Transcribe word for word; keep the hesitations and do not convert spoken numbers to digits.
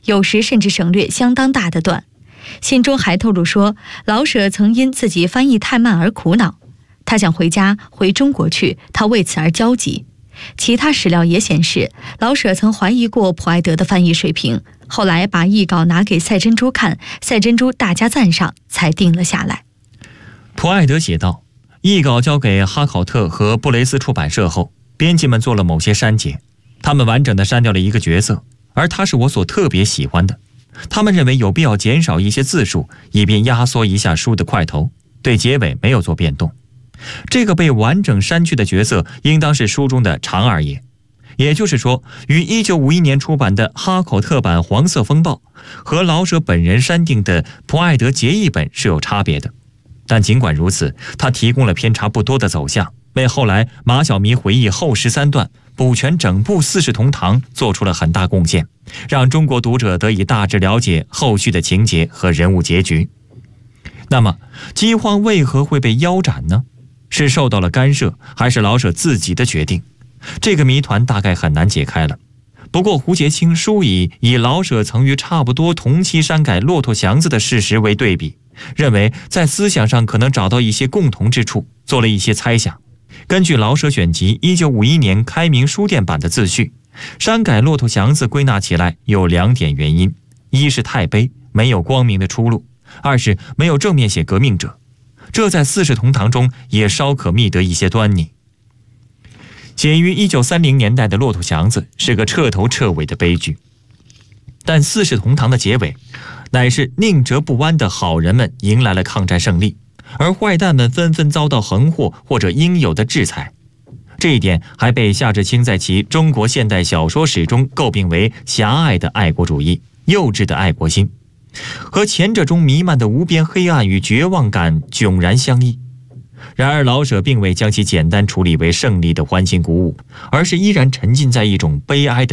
有时甚至省略相当大的段。信中还透露说，老舍曾因自己翻译太慢而苦恼，他想回家回中国去，他为此而焦急。其他史料也显示，老舍曾怀疑过普爱德的翻译水平，后来把译稿拿给赛珍珠看，赛珍珠大加赞赏，才定了下来。 普爱德写道，译稿交给哈考特和布雷斯出版社后，编辑们做了某些删节，他们完整地删掉了一个角色，而他是我所特别喜欢的。他们认为有必要减少一些字数，以便压缩一下书的块头，对结尾没有做变动。这个被完整删去的角色应当是书中的常二爷，也就是说，于一九五一年出版的哈口特版《黄色风暴》和老舍本人删定的普爱德结译本是有差别的。但尽管如此，他提供了偏差不多的走向，为后来马小迷回忆后十三段补全整部《四世同堂》做出了很大贡献，让中国读者得以大致了解后续的情节和人物结局。那么，饥荒为何会被腰斩呢？是受到了干涉，还是老舍自己的决定？这个谜团大概很难解开了。不过胡杰清书以以老舍曾于差不多同期删改《骆驼祥子》的事实为对比，认为在思想上可能找到一些共同之处，做了一些猜想。根据老舍选集一九五一年开明书店版的自序，删改《骆驼祥子》归纳起来有两点原因：一是太悲，没有光明的出路；二是没有正面写革命者。这在《四世同堂》中也稍可觅得一些端倪。写于一九三零年代的《骆驼祥子》是个彻头彻尾的悲剧，但《四世同堂》的结尾乃是宁折不弯的好人们迎来了抗战胜利，而坏蛋们纷纷遭到横祸或者应有的制裁。这一点还被夏志清在其《中国现代小说史》中诟病为狭隘的爱国主义、幼稚的爱国心，和前者中弥漫的无边黑暗与绝望感迥然相异。然而老舍并未将其简单处理为胜利的欢欣鼓舞，而是依然沉浸在一种悲哀的